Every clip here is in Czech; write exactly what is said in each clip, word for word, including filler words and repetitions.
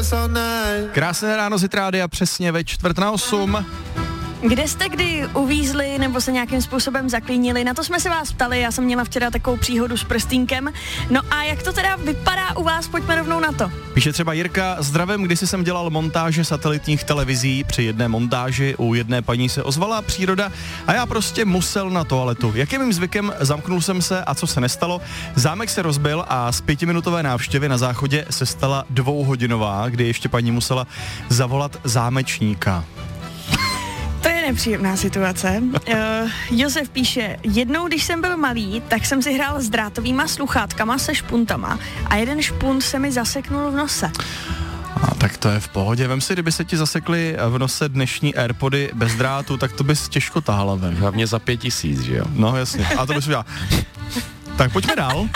Krásné ráno z Rádia, přesně ve čtvrt na osm. Kde jste kdy uvízli nebo se nějakým způsobem zaklínili? Na to jsme se vás ptali, já jsem měla včera takovou příhodu s prstínkem. No a jak to teda vypadá u vás? Pojďme rovnou na to. Píše třeba Jirka, zdravím, kdysi jsem dělal montáže satelitních televizí. Při jedné montáži u jedné paní se ozvala příroda a já prostě musel na toaletu. Jak je mým zvykem, zamknul jsem se a co se nestalo? Zámek se rozbil a z pětiminutové návštěvy na záchodě se stala dvouhodinová, kdy ještě paní musela zavolat zámečníka. To je nepříjemná situace. Uh, Josef píše, jednou, když jsem byl malý, tak jsem si hrál s drátovýma sluchátkama se špuntama a jeden špunt se mi zaseknul v nose. A tak to je v pohodě. Vem si, kdyby se ti zasekly v nose dnešní AirPody bez drátu, tak to bys těžko tahala ven. Hlavně za pět tisíc, že jo? No jasně, a to bys udělal. Tak pojďme dál.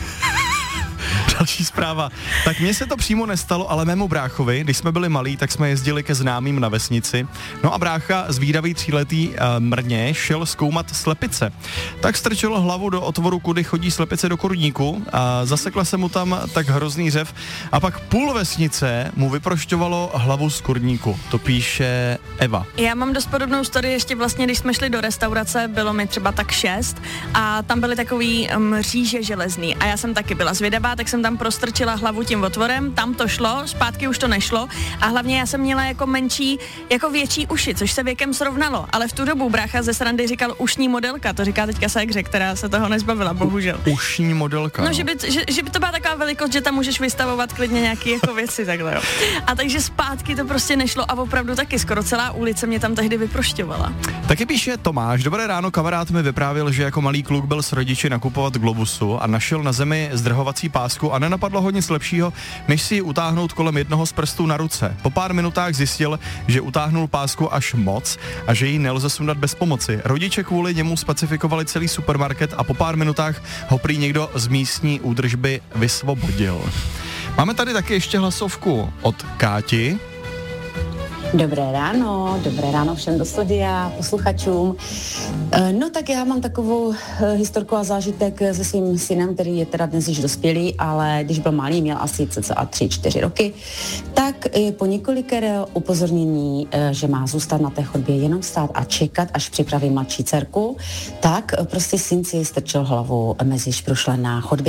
Další zpráva. Tak mně se to přímo nestalo, ale mému bráchovi, když jsme byli malí, tak jsme jezdili ke známým na vesnici. No a brácha, zvídavý tříletý uh, mrně, šel zkoumat slepice. Tak strčil hlavu do otvoru, kudy chodí slepice do kurníku a zasekla se mu tam tak hrozný řev a pak půl vesnice mu vyprošťovalo hlavu z kurníku. To píše Eva. Já mám dost podobnou story ještě vlastně, když jsme šli do restaurace, bylo mi třeba tak šest a tam byly takový mříže železný a já jsem taky byla zvědavá, tak jsem tam prostrčila hlavu tím otvorem, tam to šlo, zpátky už to nešlo a hlavně já jsem měla jako menší, jako větší uši, což se věkem srovnalo, ale v tu dobu brácha ze srandy říkal ušní modelka, to říká teďka Segře, která se toho nezbavila, bohužel. Ušní modelka. No, no. Že, by, že, že by to byla taková velikost, že tam můžeš vystavovat klidně nějaké jako věci takhle, jo. A takže zpátky to prostě nešlo a opravdu taky skoro celá ulice mě tam tehdy vyprošťovala. Taky píše Tomáš, dobré ráno, kamarád mi vyprávěl, že jako malý kluk byl s rodiči nakupovat Globusu a našel na zemi zdrhovací pásku a nenapadlo ho nic lepšího, než si ji utáhnout kolem jednoho z prstů na ruce. Po pár minutách zjistil, že utáhnul pásku až moc a že ji nelze sundat bez pomoci. Rodiče kvůli němu specifikovali celý supermarket a po pár minutách ho prý někdo z místní údržby vysvobodil. Máme tady taky ještě hlasovku od Káti. Dobré ráno, dobré ráno všem do studia, posluchačům. No tak já mám takovou historku a zážitek se svým synem, který je teda dnes již dospělý, ale když byl malý, měl asi cca tři čtyři roky, tak po několikeré upozornění, že má zůstat na té chodbě jenom stát a čekat, až připraví mladší dcerku, tak prostě syn si strčil hlavu mezi šprušle na chodbě.